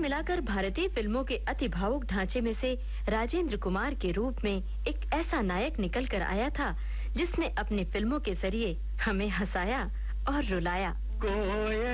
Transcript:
मिलाकर भारतीय फिल्मों के अति भावुक ढांचे में से राजेंद्र कुमार के रूप में एक ऐसा नायक निकल कर आया था जिसने अपनी फिल्मों के जरिए हमें हंसाया और रुलाया।